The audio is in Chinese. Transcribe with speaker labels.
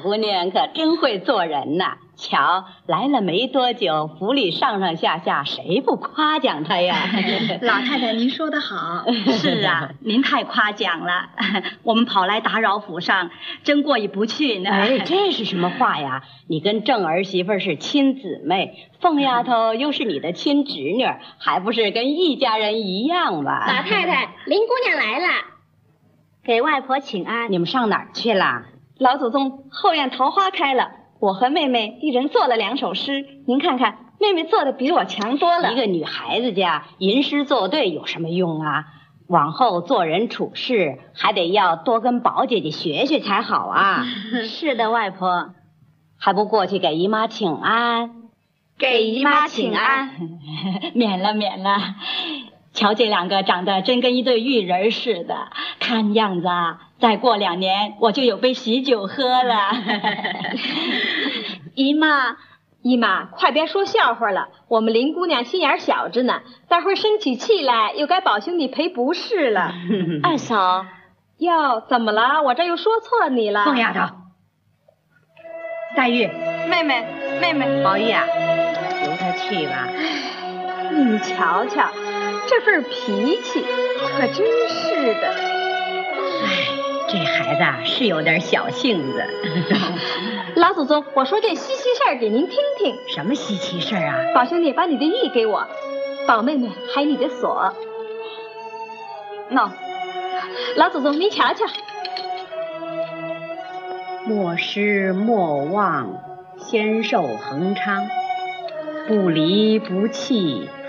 Speaker 1: 姑娘可真会做人呐！瞧，来了没多久，府里上上下下谁不夸奖她呀？
Speaker 2: 老太太，您说得好。
Speaker 3: 是啊，您太夸奖了，我们跑来打扰府上，真过意不去呢。
Speaker 1: 哎，这是什么话呀？你跟正儿媳妇是亲姊妹，凤丫头又是你的亲侄女，还不是跟一家人一样吧？
Speaker 4: 老太太，林姑娘来了，
Speaker 3: 给外婆请安。
Speaker 1: 你们上哪儿去了？
Speaker 2: 老祖宗，后院桃花开了，我和妹妹一人做了2首诗，您看看，妹妹做的比我强多了。
Speaker 1: 一个女孩子家吟诗作对有什么用啊？往后做人处事还得要多跟宝姐姐学学才好啊。
Speaker 3: 是的，外婆。
Speaker 1: 还不过去给姨妈请安？
Speaker 2: 给姨妈请安。
Speaker 3: 免了免了。瞧这2个长得真跟一对玉人似的，看样子啊，再过2年我就有杯喜酒喝了。
Speaker 2: 姨妈，快别说笑话了，我们林姑娘心眼小着呢，待会儿生起气来又该宝兄弟赔不是了。
Speaker 3: 二嫂，
Speaker 2: 哟，怎么了？我这又说错你了。
Speaker 1: 凤丫头，黛玉，
Speaker 2: 妹妹，
Speaker 1: 宝玉啊，由他去吧。
Speaker 2: 你瞧瞧，这份脾气可真是的。
Speaker 1: 哎，这孩子啊是有点小性子。
Speaker 2: 老祖宗，我说件稀奇事儿给您听听。
Speaker 1: 什么稀奇事儿啊？
Speaker 2: 宝兄弟把你的玉给我，宝妹妹还你的锁。喏，老祖宗您瞧瞧。
Speaker 1: 莫失莫忘，仙寿恒昌，不离不弃，